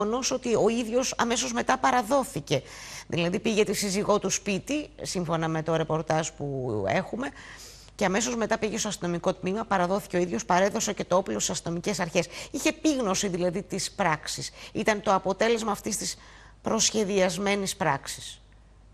ότι ο ίδιος αμέσως μετά παραδόθηκε. Δηλαδή πήγε τη σύζυγό του σπίτι, σύμφωνα με το ρεπορτάζ που έχουμε, και αμέσως μετά πήγε στο αστυνομικό τμήμα, παραδόθηκε ο ίδιος, παρέδωσε και το όπλο στις αστυνομικές αρχές. Είχε επίγνωση δηλαδή της πράξης. Ήταν το αποτέλεσμα αυτής της προσχεδιασμένης πράξης.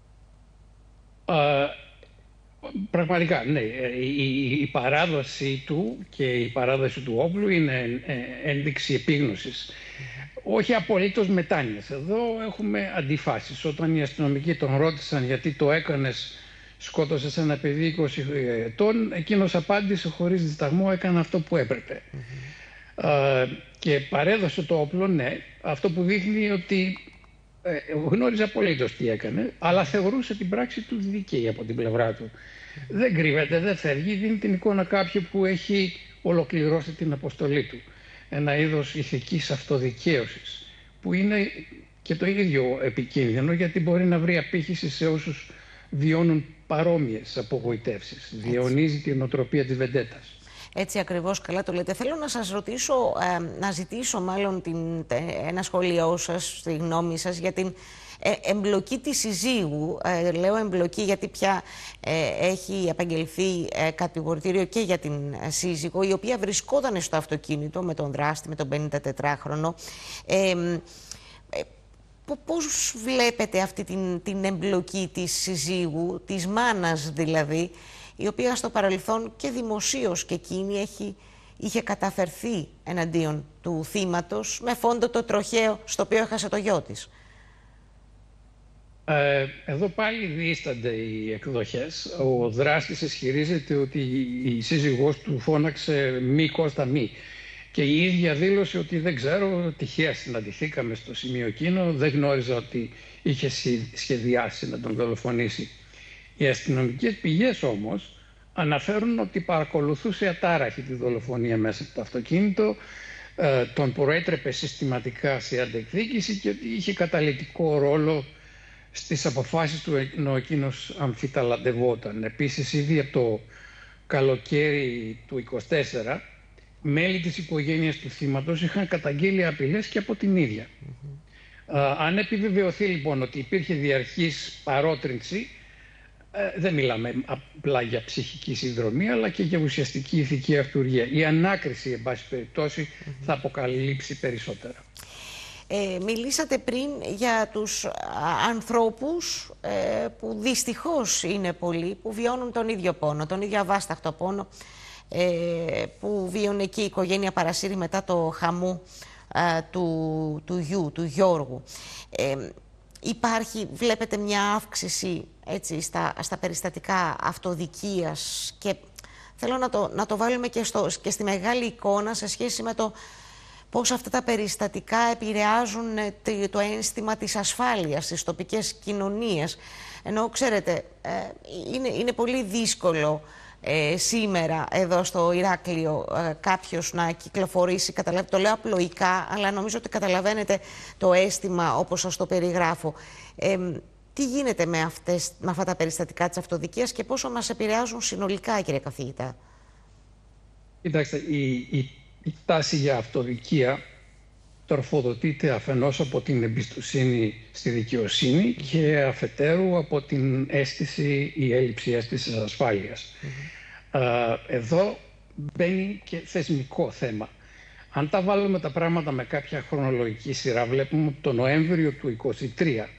Πραγματικά, ναι. Η παράδοση του και η παράδοση του όπλου είναι ένδειξη επίγνωσης. Όχι απολύτως μετάνοιας. Εδώ έχουμε αντιφάσεις. Όταν οι αστυνομικοί τον ρώτησαν γιατί το έκανες, σκότωσες ένα παιδί 20 ετών, εκείνος απάντησε χωρίς δισταγμό, έκανα αυτό που έπρεπε. Και παρέδωσε το όπλο, ναι. Αυτό που δείχνει ότι γνώριζε απολύτως τι έκανε, αλλά θεωρούσε την πράξη του δίκαιη από την πλευρά του. Δεν κρύβεται, δεν φεύγει, δίνει την εικόνα κάποιου που έχει ολοκληρώσει την αποστολή του. Ένα είδος ηθικής αυτοδικαίωσης, που είναι και το ίδιο επικίνδυνο, γιατί μπορεί να βρει απήχηση σε όσους βιώνουν παρόμοιες απογοητεύσεις. Διαιωνίζει την νοοτροπία της βεντέτας. Έτσι ακριβώς, καλά το λέτε. Θέλω να σας ρωτήσω, να ζητήσω μάλλον ένα σχόλιο σας, τη γνώμη σας για την εμπλοκή της συζύγου. Λέω εμπλοκή γιατί πια έχει απαγγελθεί κατηγορητήριο και για την σύζυγο, η οποία βρισκόταν στο αυτοκίνητο με τον δράστη, με τον 54χρονο. Πώς βλέπετε αυτή την εμπλοκή της συζύγου, της μάνας δηλαδή, η οποία στο παρελθόν και δημοσίως και εκείνη είχε καταφερθεί εναντίον του θύματος με φόντο το τροχαίο στο οποίο έχασε το γιο της? Εδώ πάλι διήστανται οι εκδοχές. Ο δράστης ισχυρίζεται ότι η σύζυγός του φώναξε «μη Κώστα μη». Και η ίδια δήλωσε ότι δεν ξέρω, τυχαία συναντηθήκαμε στο σημείο εκείνο, δεν γνώριζα ότι είχε σχεδιάσει να τον δολοφονήσει. Οι αστυνομικές πηγές όμως αναφέρουν ότι παρακολουθούσε ατάραχη τη δολοφονία μέσα από το αυτοκίνητο, τον προέτρεπε συστηματικά σε αντεκδίκηση και ότι είχε καταλυτικό ρόλο στις αποφάσεις του ενώ εκείνος αμφιταλαντευόταν. Επίσης, ήδη από το καλοκαίρι του 24, μέλη της οικογένειας του θύματος είχαν καταγγείλει απειλές και από την ίδια. Αν επιβεβαιωθεί λοιπόν ότι υπήρχε διαρκής παρότρινση, δεν μιλάμε απλά για ψυχική συνδρομή, αλλά και για ουσιαστική ηθική αυτουργία. Η ανάκριση, εν πάση περιπτώσει, θα αποκαλύψει περισσότερα. Μιλήσατε πριν για τους ανθρώπους που δυστυχώς είναι πολλοί, που βιώνουν τον ίδιο πόνο, τον ίδιο αβάσταχτο πόνο που βίωνε και η οικογένεια Παρασύρη μετά το χαμό του γιου, του Γιώργου. Υπάρχει, βλέπετε, μια αύξηση έτσι, στα περιστατικά αυτοδικίας, και θέλω να το βάλουμε και στη μεγάλη εικόνα σε σχέση με το πώς αυτά τα περιστατικά επηρεάζουν το αίσθημα της ασφάλειας στις τοπικές κοινωνίες. Ενώ, ξέρετε, είναι πολύ δύσκολο σήμερα εδώ στο Ηράκλειο κάποιος να κυκλοφορήσει, το λέω απλοϊκά, αλλά νομίζω ότι καταλαβαίνετε το αίσθημα όπως σας το περιγράφω. Τι γίνεται με αυτά τα περιστατικά της αυτοδικίας και πόσο μας επηρεάζουν συνολικά, κύριε καθηγητά? Κοιτάξτε, η τάση για αυτοδικία τροφοδοτείται αφενός από την εμπιστοσύνη στη δικαιοσύνη και αφετέρου από την αίσθηση, η έλλειψη αίσθησης ασφάλειας. Εδώ μπαίνει και θεσμικό θέμα. Αν τα βάλουμε τα πράγματα με κάποια χρονολογική σειρά, βλέπουμε το Νοέμβριο του 23,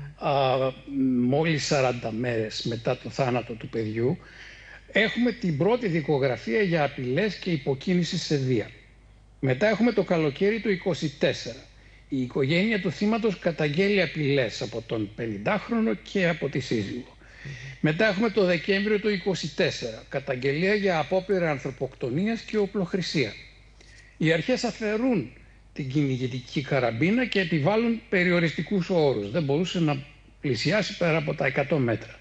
μόλις 40 μέρες μετά το θάνατο του παιδιού, έχουμε την πρώτη δικογραφία για απειλές και υποκίνηση σε βία. Μετά έχουμε το καλοκαίρι του 24. Η οικογένεια του θύματος καταγγέλει απειλές από τον 50χρονο και από τη σύζυγο. Μετά έχουμε το Δεκέμβριο του 24. Καταγγελία για απόπειρα ανθρωποκτονίας και οπλοχρησία. Οι αρχές αφαιρούν την κυνηγητική καραμπίνα και επιβάλλουν περιοριστικούς όρους. Δεν μπορούσε να πλησιάσει πέρα από τα 100 μέτρα.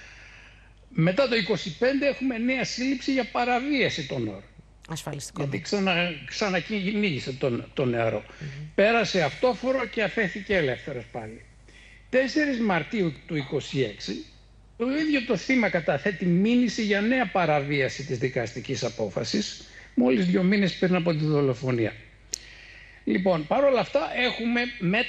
Μετά το 25 έχουμε νέα σύλληψη για παραβίαση των όρων. Ασφαλιστικό. Γιατί ξανακυνήγησε τον νεαρό. Πέρασε αυτόφορο και αφέθηκε ελεύθερος πάλι. 4 Μαρτίου του 26, το ίδιο το θύμα καταθέτει μήνυση για νέα παραβίαση της δικαστικής απόφασης, μόλις 2 μήνες πριν από τη δολοφονία. Λοιπόν, παρόλα αυτά έχουμε